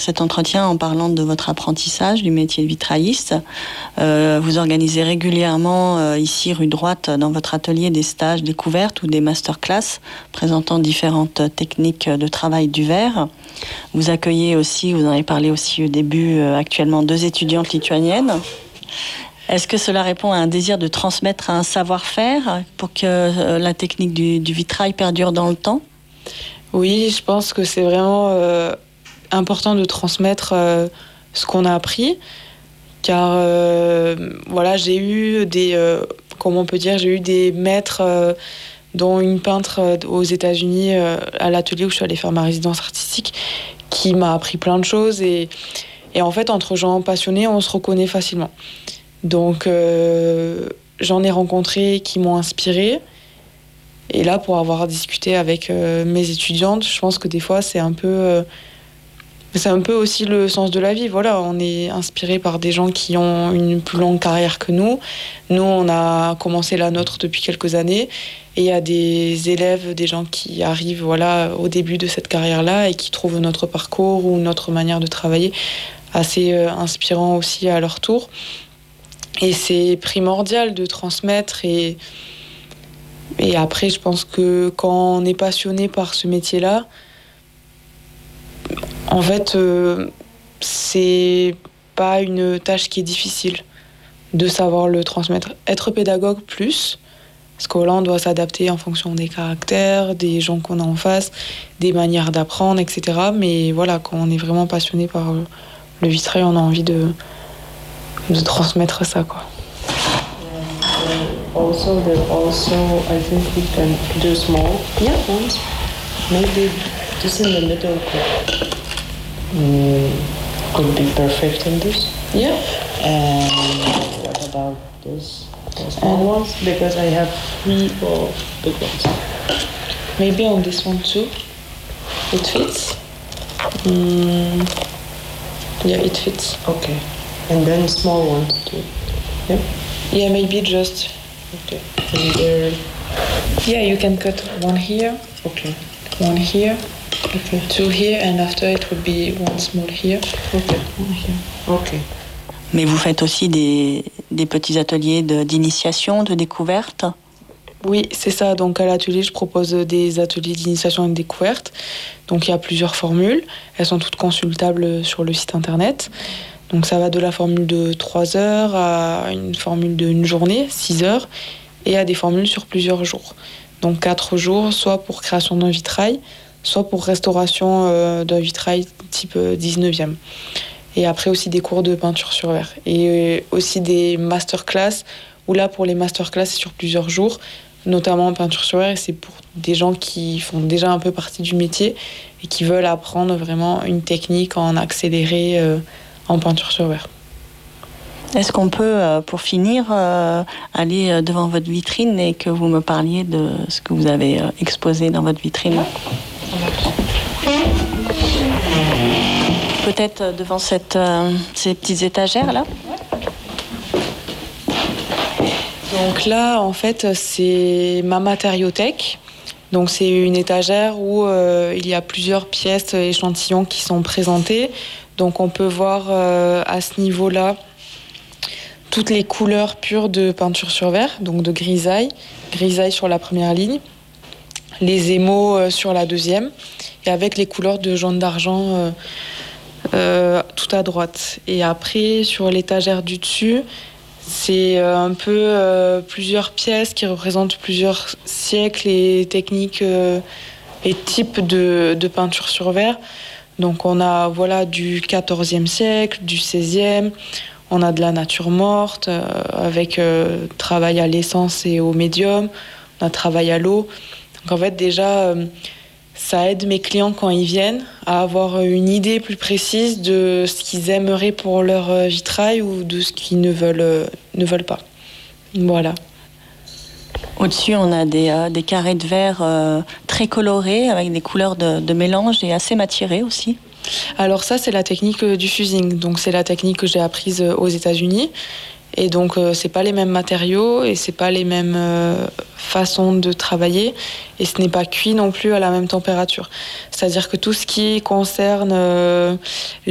cet entretien en parlant de votre apprentissage du métier de vitrailliste. Vous organisez régulièrement ici, rue Droite, dans votre atelier, des stages découvertes ou des masterclass présentant différentes techniques de travail du verre. Vous accueillez aussi, vous en avez parlé aussi au début, actuellement 2 étudiantes lituaniennes. Est-ce que cela répond à un désir de transmettre un savoir-faire pour que la technique du vitrail perdure dans le temps ? Oui, je pense que c'est vraiment important de transmettre ce qu'on a appris, car voilà, j'ai eu des maîtres, dont une peintre aux États-Unis à l'atelier où je suis allée faire ma résidence artistique, qui m'a appris plein de choses et en fait, entre gens passionnés, on se reconnaît facilement. Donc, j'en ai rencontré qui m'ont inspirée. Et là, pour avoir discuté avec mes étudiantes, je pense que des fois, c'est un peu aussi le sens de la vie. Voilà, on est inspiré par des gens qui ont une plus longue carrière que nous. Nous, on a commencé la nôtre depuis quelques années. Et il y a des élèves, des gens qui arrivent au début de cette carrière-là et qui trouvent notre parcours ou notre manière de travailler assez inspirant aussi à leur tour. Et c'est primordial de transmettre et après, je pense que quand on est passionné par ce métier-là, en fait, c'est pas une tâche qui est difficile de savoir le transmettre. Être pédagogue plus, parce que là, on doit s'adapter en fonction des caractères, des gens qu'on a en face, des manières d'apprendre, etc. Mais voilà, quand on est vraiment passionné par le vitrail, on a envie de transmettre ça, quoi. Also, I think we can do small ones. Maybe this in the middle could be perfect in this. Yeah. And what about this? The small ones? Because I have 3 big ones. Maybe on this one too. It fits. Yeah, it fits. Okay. And then small ones too. Yep. Yeah, maybe just. Okay. And there. Yeah, you can cut one here. Okay. One here. Okay. 2 here, and after it would be one small here. Okay. One here. Okay. Mais vous faites aussi des petits ateliers d'initiation, de découverte ? Oui, c'est ça. Donc à l'atelier, je propose des ateliers d'initiation et de découverte. Donc il y a plusieurs formules. Elles sont toutes consultables sur le site internet. Donc ça va de la formule de 3 heures à une formule d'une journée, 6 heures, et à des formules sur plusieurs jours. Donc 4 jours, soit pour création d'un vitrail, soit pour restauration d'un vitrail type 19e. Et après aussi des cours de peinture sur verre. Et aussi des masterclass, où là pour les masterclass c'est sur plusieurs jours, notamment en peinture sur verre, et c'est pour des gens qui font déjà un peu partie du métier et qui veulent apprendre vraiment une technique en accéléré en peinture sur verre. Est-ce qu'on peut, pour finir, aller devant votre vitrine et que vous me parliez de ce que vous avez exposé dans votre vitrine ? Peut-être devant ces petites étagères-là ? Donc là, en fait, c'est ma matériothèque. Donc c'est une étagère où il y a plusieurs pièces échantillons qui sont présentées. Donc on peut voir à ce niveau-là toutes les couleurs pures de peinture sur verre, donc de grisaille sur la première ligne, les émaux sur la deuxième, et avec les couleurs de jaune d'argent tout à droite. Et après, sur l'étagère du dessus, c'est un peu plusieurs pièces qui représentent plusieurs siècles et techniques et types de peinture sur verre. Donc on a du XIVe siècle, du XVIe, on a de la nature morte avec travail à l'essence et au médium, on a travail à l'eau. Donc en fait déjà ça aide mes clients quand ils viennent à avoir une idée plus précise de ce qu'ils aimeraient pour leur vitrail ou de ce qu'ils ne veulent pas. Voilà. Au-dessus, on a des carrés de verre très colorés avec des couleurs de mélange et assez matirées aussi. Alors ça, c'est la technique du fusing. Donc c'est la technique que j'ai apprise aux États-Unis. Et donc c'est pas les mêmes matériaux et c'est pas les mêmes façons de travailler et ce n'est pas cuit non plus à la même température. C'est-à-dire que tout ce qui concerne